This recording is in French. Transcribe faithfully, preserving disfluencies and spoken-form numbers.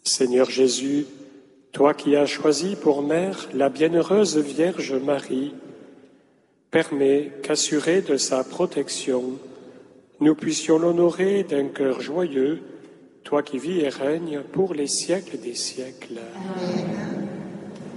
Seigneur Jésus, toi qui as choisi pour mère la bienheureuse Vierge Marie, permets qu'assurés de sa protection, nous puissions l'honorer d'un cœur joyeux, toi qui vis et règnes pour les siècles des siècles. Amen.